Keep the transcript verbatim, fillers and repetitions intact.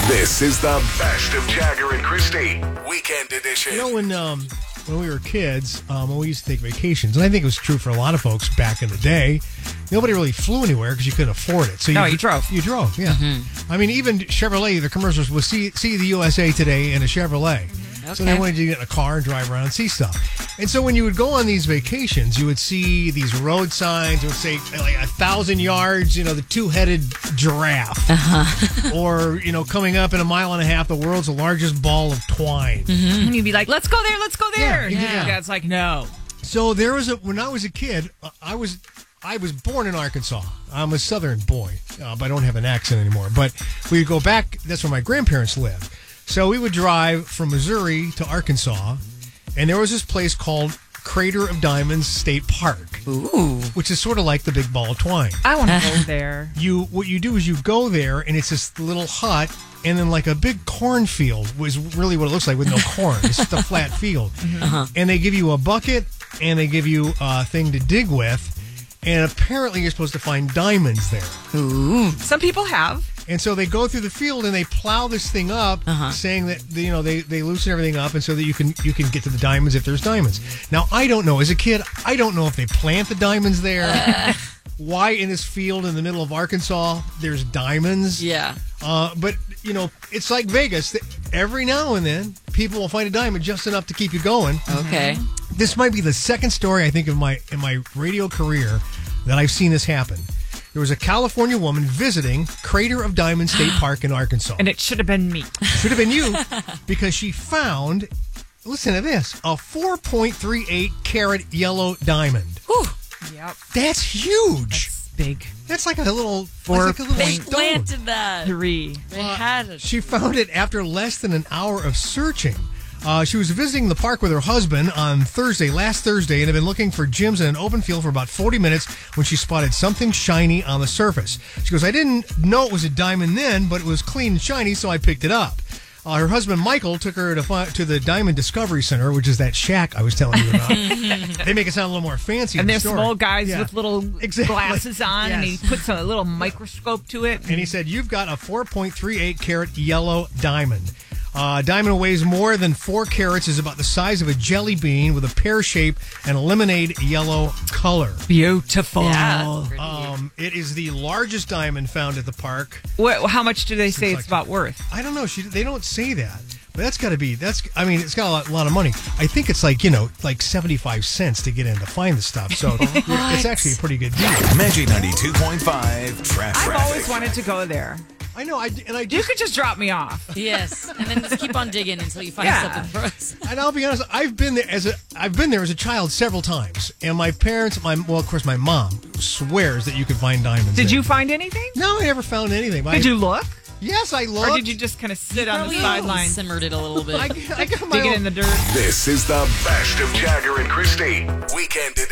This is the best of Jagger and Christy, Weekend Edition. You know, when um, when we were kids, um, when we used to take vacations, and I think it was true for a lot of folks back in the day, nobody really flew anywhere because you couldn't afford it. So No, you drove. You drove, yeah. Mm-hmm. I mean, even Chevrolet, the commercials was see, see the U S A today in a Chevrolet. Okay. So they wanted you to get in a car and drive around and see stuff. And so when you would go on these vacations, you would see these road signs. It would say like a thousand yards, you know, the two-headed giraffe. Uh-huh. Or, you know, coming up in a mile and a half, the world's largest ball of twine. Mm-hmm. And you'd be like, let's go there, let's go there. Yeah, Yeah. yeah. It's like, no. So there was a, when I was a kid, uh, I was I was born in Arkansas. I'm a Southern boy, uh, but I don't have an accent anymore. But we would go back, that's where my grandparents lived. So we would drive from Missouri to Arkansas, and there was this place called Crater of Diamonds State Park. Ooh. Which is sort of like the big ball of twine. I want to go there. You What you do is you go there, and it's this little hut, and then like a big cornfield was really what it looks like with no corn. It's just a flat field. Uh-huh. And they give you a bucket, and they give you a thing to dig with, and apparently you're supposed to find diamonds there. Ooh. Some people have. And so they go through the field and they plow this thing up, uh-huh. saying that, you know, they, they loosen everything up, and so that you can you can get to the diamonds if there's diamonds. Now, I don't know. As a kid, I don't know if they plant the diamonds there. Uh. Why in this field in the middle of Arkansas there's diamonds. Yeah. Uh, but, you know, it's like Vegas. Every now and then, people will find a diamond just enough to keep you going. Okay. This might be the second story, I think, of my in my radio career that I've seen this happen. There was a California woman visiting Crater of Diamond State Park in Arkansas. And it should have been me. Should have been you, because she found, listen to this, a four point three eight carat yellow diamond. Whew. Yep. That's huge. That's big. That's like a little, Four that's like a little They stone. planted that. Three. They had it. She found it after less than an hour of searching. Uh, she was visiting the park with her husband on Thursday, last Thursday, and had been looking for gems in an open field for about forty minutes when she spotted something shiny on the surface. She goes, I didn't know it was a diamond then, but it was clean and shiny, so I picked it up. Uh, her husband, Michael, took her to fi- to the Diamond Discovery Center, which is that shack I was telling you about. They make it sound a little more fancy. And in the there's story. small guys Yeah. with little Exactly. glasses on, Yes. and he puts a little microscope to it. And he said, you've got a four point three eight carat yellow diamond. Uh, diamond weighs more than four carats, is about the size of a jelly bean with a pear shape and a lemonade yellow color. Beautiful. Yeah. Pretty. Um, it is the largest diamond found at the park. What, how much do they say like- it's about worth? I don't know. She, they don't say that. But that's got to be, that's, I mean, it's got a lot, a lot of money. I think it's like, you know, like seventy-five cents to get in to find the stuff. So it's actually a pretty good deal. Magic ninety-two point five Traffic. I've always wanted to go there. I know. I, and I You just, could just drop me off. Yes. And then just keep on digging until you find Yeah. something for us. and I'll be honest, I've been there as a, I've been there as a child several times. And my parents, my, well, of course, my mom swears that you can find diamonds Did there. you find anything? No, I never found anything. But Did I, you look? Yes, I looked. Or did you just kind of sit on the Probably sidelines, simmered it a little bit. I, I got my dig it own- in the dirt? This is the best of Jagger and Christy, Weekend Edition.